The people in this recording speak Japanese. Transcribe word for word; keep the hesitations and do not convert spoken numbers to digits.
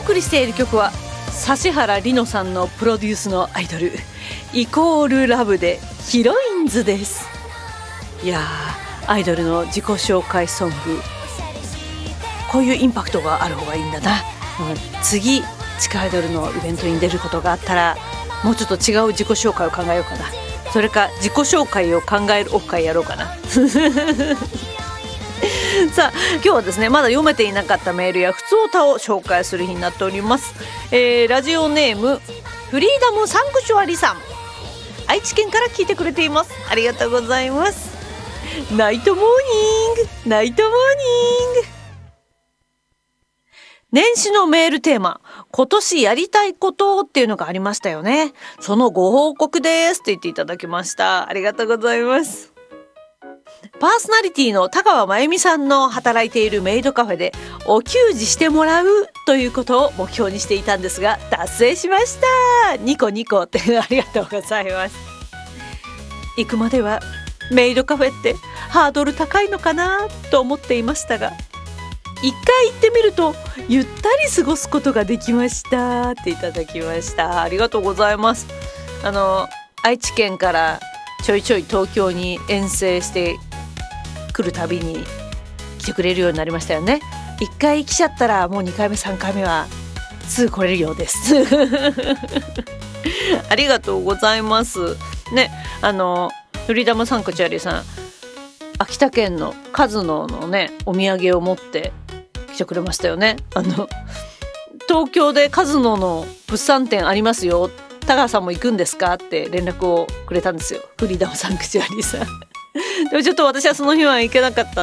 送りしている曲は指原莉乃さんのプロデュースのアイドルイコールラブでヒロインズです。いやー、アイドルの自己紹介ソング、こういうインパクトがある方がいいんだな、うん、次地下アイドルのイベントに出ることがあったらもうちょっと違う自己紹介を考えようかな。それか自己紹介を考えるオフ会やろうかなさあ今日はですね、まだ読めていなかったメールや普通歌を紹介する日になっております。えー、ラジオネームフリーダムサンクチュアリさん、愛知県から聞いてくれています。ありがとうございます。ナイトモーニングナイトモーニング。年始のメールテーマ、今年やりたいことっていうのがありましたよね。そのご報告ですって言っていただきました。ありがとうございます。パーソナリティの田川真由美さんの働いているメイドカフェでお給仕してもらうということを目標にしていたんですが達成しました。ニコニコってありがとうございます。行くまではメイドカフェってハードル高いのかなと思っていましたが、一回行ってみるとゆったり過ごすことができましたっていただきました。ありがとうございます。あの愛知県からちょいちょい東京に遠征して来るたびに来てくれるようになりましたよね。一回来ちゃったらもうにかいめさんかいめはすぐ来れるようですありがとうございますね。あのフリーダムサンクチュアリさん、秋田県のカズノのねお土産を持って来てくれましたよね。あの東京でカズノの物産展ありますよ、田川さんも行くんですかって連絡をくれたんですよ、フリーダムサンクチュアリさんでもちょっと私はその日は行けなかった